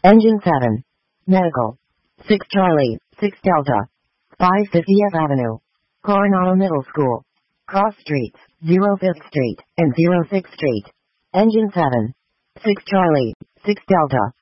Engine 7. Medical. 6 Charlie, 6 Delta. 550th Avenue. Coronado Middle School. Cross Streets, 05th Street, and 06th Street. Engine 7. 6 Charlie, 6 Delta.